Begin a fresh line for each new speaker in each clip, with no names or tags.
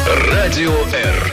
Радио Р.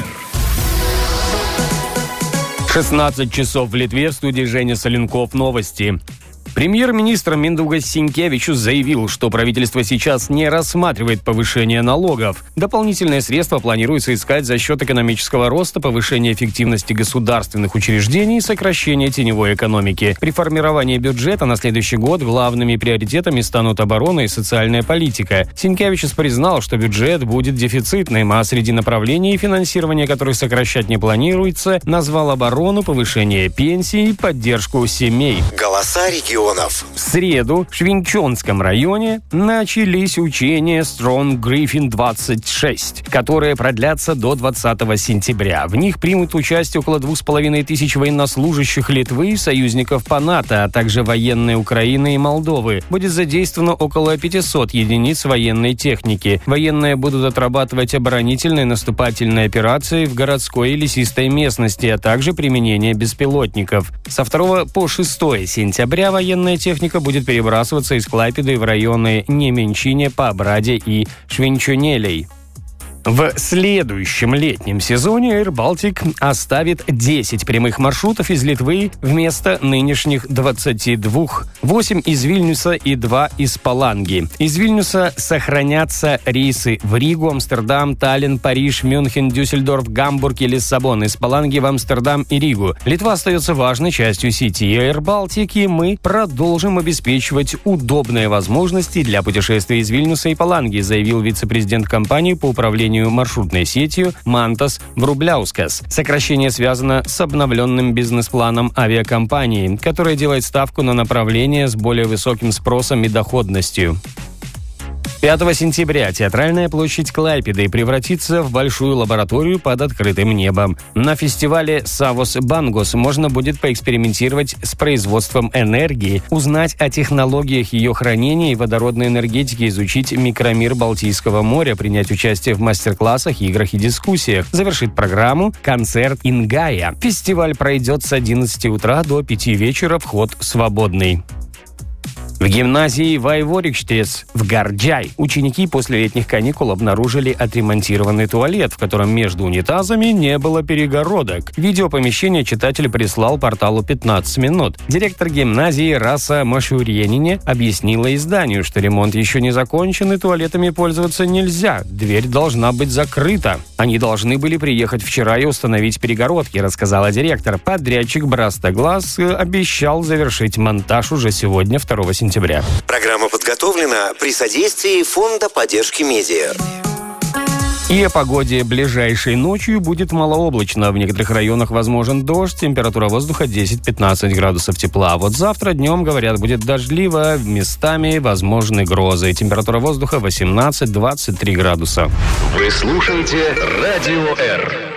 16 часов в Литве. В студии Женя Соленков. Новости. Премьер-министр Миндаугас Синкевичус заявил, что правительство сейчас не рассматривает повышение налогов. Дополнительные средства планируется искать за счет экономического роста, повышения эффективности государственных учреждений и сокращения теневой экономики. При формировании бюджета на следующий год главными приоритетами станут оборона и социальная политика. Синкевичус признал, что бюджет будет дефицитным, а среди направлений, финансирования которых сокращать не планируется, назвал оборону, повышение пенсий и поддержку семей.
Голоса регионов.
В среду в Швинчонском районе начались учения Strong Griffin 26, которые продлятся до 20 сентября. В них примут участие около 2500 военнослужащих Литвы и союзников по НАТО, а также военные Украины и Молдовы. Будет задействовано около 500 единиц военной техники. Военные будут отрабатывать оборонительные наступательные операции в городской и лесистой местности, а также применение беспилотников. Со 2 по 6 сентября военная техника будет перебрасываться из Клайпеды в районы Неменчине, Пабраде и Швинчонелей. В следующем летнем сезоне Air Baltic оставит 10 прямых маршрутов из Литвы вместо нынешних 22. 8 из Вильнюса и 2 из Паланги. Из Вильнюса сохранятся рейсы в Ригу, Амстердам, Таллин, Париж, Мюнхен, Дюссельдорф, Гамбург и Лиссабон. Из Паланги в Амстердам и Ригу. Литва остается важной частью сети Air Baltic, и мы продолжим обеспечивать удобные возможности для путешествий из Вильнюса и Паланги, заявил вице-президент компании по управлению маршрутной сетью Мантас Врубляускас. Сокращение связано с обновленным бизнес-планом авиакомпании, которая делает ставку на направление с более высоким спросом и доходностью. 5 сентября театральная площадь Клайпеды превратится в большую лабораторию под открытым небом. На фестивале «Савос Бангос» можно будет поэкспериментировать с производством энергии, узнать о технологиях ее хранения и водородной энергетики, изучить микромир Балтийского моря, принять участие в мастер-классах, играх и дискуссиях. Завершит программу концерт «Ингая». Фестиваль пройдет с 11 утра до 5 вечера, вход свободный. В гимназии Вайворикштес в Гарджай ученики после летних каникул обнаружили отремонтированный туалет, в котором между унитазами не было перегородок. Видео помещения читатель прислал порталу 15 минут. Директор гимназии Раса Машурьенине объяснила изданию, что ремонт еще не закончен и туалетами пользоваться нельзя. Дверь должна быть закрыта. Они должны были приехать вчера и установить перегородки, рассказала директор. Подрядчик Брастоглаз обещал завершить монтаж уже сегодня, 2 сентября.
Программа подготовлена при содействии Фонда поддержки медиа.
И о погоде. Ближайшей ночью будет малооблачно. В некоторых районах возможен дождь. Температура воздуха 10-15 градусов тепла. А вот завтра днем, говорят, будет дождливо. Местами возможны грозы. Температура воздуха 18-23 градуса.
Вы слушаете Радио Р.